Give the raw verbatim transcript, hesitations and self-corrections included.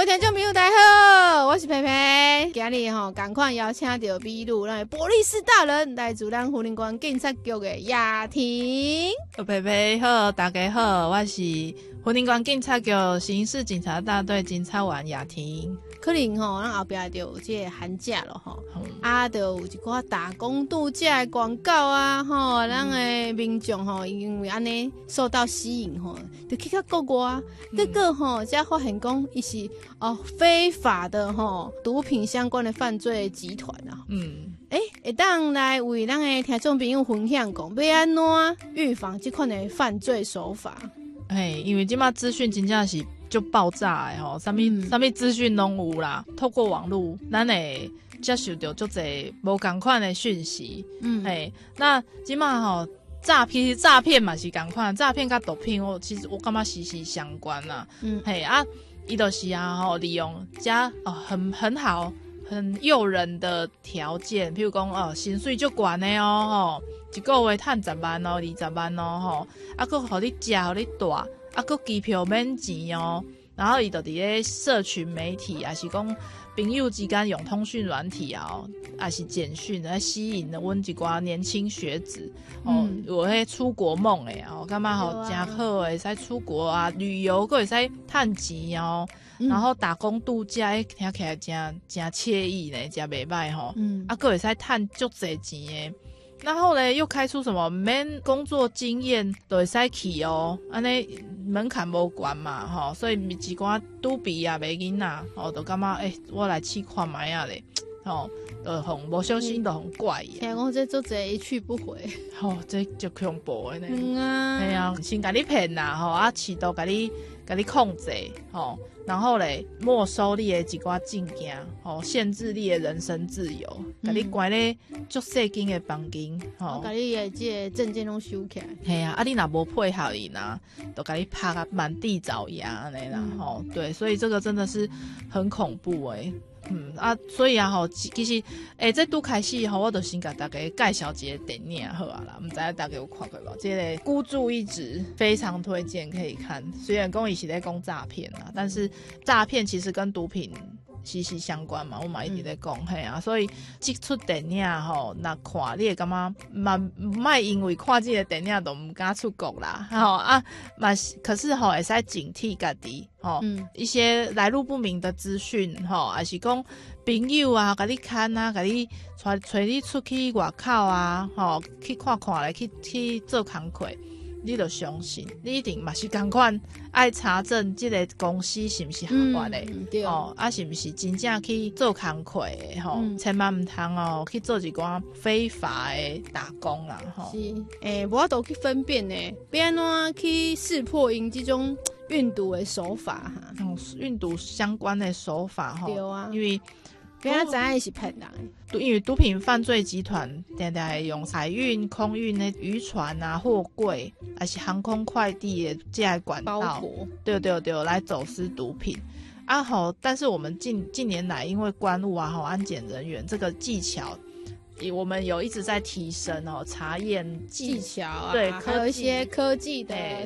位听众朋友大家好，我是佩佩。今日吼赶快邀请到秘鲁咱的波利斯大人，来自咱云林县警察局的雅婷。 佩佩好，大家好，我是云林县警察局刑事警察大队警察员雅婷。 可能吼，咱后壁就有这个寒假了吼， 嗯、 啊，就有一寡打工度假的广告啊，吼，咱的民众吼，因为安尼受到吸引吼，就去到国外，结果吼，才发现讲伊是哦非法的吼毒品相关的犯罪集团啊。 嗯， 诶、欸，会当来为咱的听众朋友分享讲，要安怎预防这款的犯罪手法？ 嘿，因为即马资讯真正是就爆炸的吼，啥物啥物资讯拢有啦。透过网络，咱会接受到足侪无共款的讯息。嗯，嘿，那即马吼诈骗诈骗嘛是共款，诈骗甲毒品我其实我感觉息息相关啦。嗯，嘿啊，伊就是啊吼利用加哦很很好很诱人的条件，譬如讲哦薪水就悬的哦吼。一个月赚十万哦，二十万哦，吼，啊，佮互你食，互你住，啊，佮机票免钱哦，然后伊就伫咧社群媒体，也是讲朋友之间用通讯软体啊，也是简讯来吸引了阮一寡年轻学子哦，嗯、有迄出国梦诶哦，感觉吼真好诶，使出國啊，旅遊，佮会使趁錢哦。嗯、然後打工度假，聽起來真真惬意呢，真袂歹吼。嗯、啊，佮會使趁足濟錢誒。然后呢，又开出什么免工作经验就会使去哦，安尼门槛无悬嘛，吼，所以一寡拄毕业的囡仔，吼，就感觉诶、欸，我来试看卖啊咧，吼，就互无小心就互怪伊。 听讲这做这一去不回， 吼，这就恐怖的呢。 嗯啊， 系啊，先甲你骗啦，吼，啊，试图甲你甲你控制，吼。然后嘞，没收你的一寡证件，吼，限制你的人身自由，甲、嗯、你关咧足细间的房间，吼， 甲你的这个证件拢收起来。 系啊，啊你若无配合伊呐，就甲你拍啊满地找牙安尼啦，吼、嗯，对，所以这个真的是很恐怖诶、欸。嗯啊，所以啊吼，其实诶，这拄开始吼，我就先甲大家介绍一个电影好啊啦，唔知大家有看过无？这个孤注一掷非常推荐可以看，虽然讲伊是在讲诈骗啊，但是诈骗其实跟毒品息息相关嘛，我嘛一直在讲嘿、嗯、啊，所以这出电影吼，那看你会感觉嘛，莫因为看这个电影都唔敢出国啦，吼啊嘛，可是吼会使警惕家己吼、嗯，一些来路不明的资讯吼，还是讲朋友啊，甲你牵啊，甲你带带你出去外口啊，吼去看看咧，去去做工课。你就相信，你一定嘛是同款爱查证这个公司是不是合法的、嗯、对哦，啊是不是真正去做工课的吼、嗯，千万唔通哦去做一寡非法的打工啦吼。 是，诶、欸，无法度去分辨呢，要安怎去识破因这种运毒的手法哈？ 嗯，运毒相关的手法吼， 对啊， 因为。 不要知影是骗人的，因为毒品犯罪集团常常会用海运、空运的渔船啊、货柜，还是航空快递的这些管道，对对对，来走私毒品。啊吼，但是我们近近年来，因为关务啊、吼安检人员这个技巧，我们有一直在提升哦，查验技巧啊， 对， 还有一些科技的